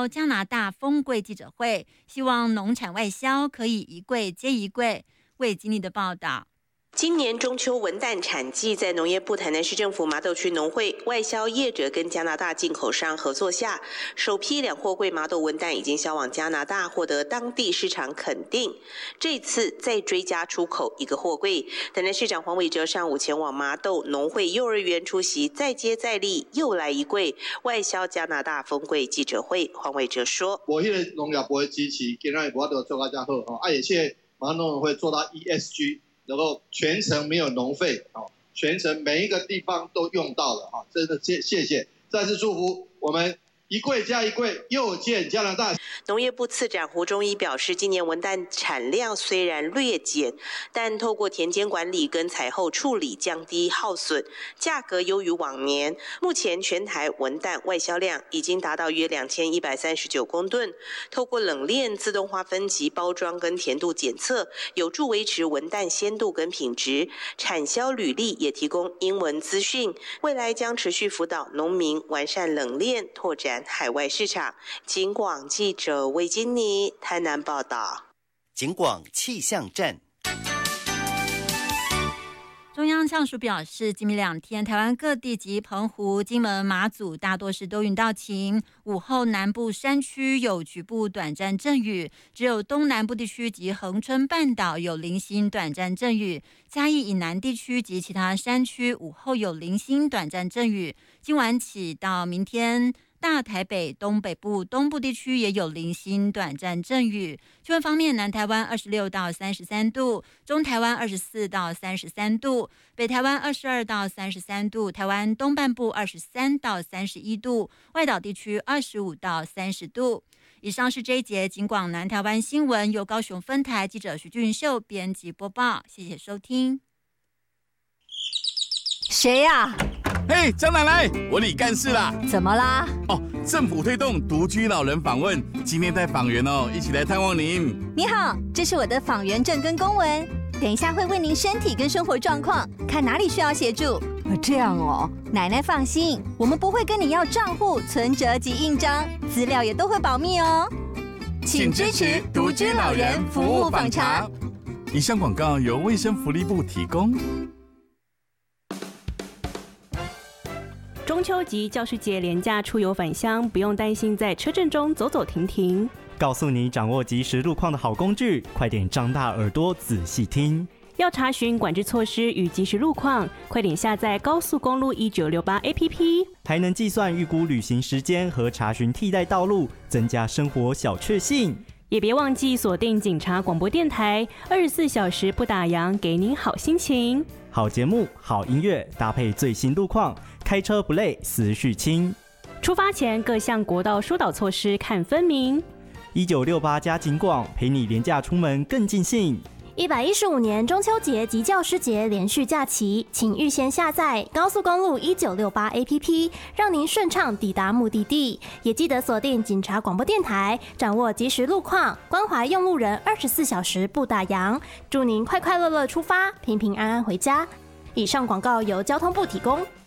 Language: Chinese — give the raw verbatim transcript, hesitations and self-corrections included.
销加拿大峰柜记者会，希望农产外销可以一柜接一柜。魏经理的报道。 今年中秋文旦产季，在农业部台南市政府麻豆区农会外销业者跟加拿大进口商合作下，首批两货柜麻豆文旦已经销往加拿大，获得当地市场肯定。这次再追加出口一个货柜，台南市长黄伟哲上午前往麻豆农会幼儿园出席再接再厉，又来一柜外销加拿大峰柜记者会。黄伟哲说：“ 我迄个农业部的支持，今日我都做到遮好哦，啊，而且麻豆农会做到 E S G。”然后全程没有农废，全程每一个地方都用到了，真的谢谢谢，再次祝福我们一柜加一柜，又见加拿大。 农业部次长胡忠一表示，今年文旦产量虽然略减，但透过田间管理跟采后处理降低耗损，价格优于往年。目前全台文旦外销量已经达到约两千一百三十九公吨。透过冷链自动化分级包装跟甜度检测，有助维持文旦鲜度跟品质。产销履历也提供英文资讯，未来将持续辅导农民完善冷链，拓展海外市场。警广记者魏金妮台南报道。 警广气象站。 中央气象署表示，今明两天台湾各地及澎湖、金门、马祖大多是多云到晴，午后南部山区有局部短暂阵雨，只有东南部地区及恒春半岛有零星短暂阵雨，嘉义以南地区及其他山区午后有零星短暂阵雨。今晚起到明天，大台北、东北部、东部地区也有零星短暂阵雨。气温方面，南台湾二十六到三十三度，中台湾二十四到三十三度，北台湾二十二到三十三度，台湾东半部二十三到三十一度，外岛地区二十五到三十度。以上是这一节警广南台湾新闻，由高雄分台记者徐俊秀编辑播报，谢谢收听。 谁呀、啊？ 嘿，张奶奶，我李干事啦。 怎么啦？ 哦，政府推动独居老人访问，今天带访员哦，一起来探望您。 你好，这是我的访员证跟公文，等一下会问您身体跟生活状况，看哪里需要协助。这样哦，奶奶放心，我们不会跟你要账户、存折及印章，资料也都会保密哦。 请支持独居老人服务访查。以上广告由卫生福利部提供。 中秋及教师节连假出游返乡，不用担心在车阵中走走停停。 告诉你掌握即时路况的好工具，快点张大耳朵仔细听。 要查询管制措施与即时路况，快点下载高速公路一九六八 A P P， 还能计算预估旅行时间和查询替代道路，增加生活小确幸。 也别忘记锁定警察广播电台，二十四小时不打烊，给您好心情。 好节目、好音乐，搭配最新路况，开车不累，思绪轻。 出发前各项国道疏导措施看分明。 一九六八加警广，陪你连假出门更尽兴。 一百一十五年中秋节及教师节连续假期，请预先下载高速公路一九六八 A P P， 让您顺畅抵达目的地。也记得锁定警察广播电台，掌握即时路况，关怀用路人，二十四小时不打烊。祝您快快乐乐出发，平平安安回家。以上广告由交通部提供。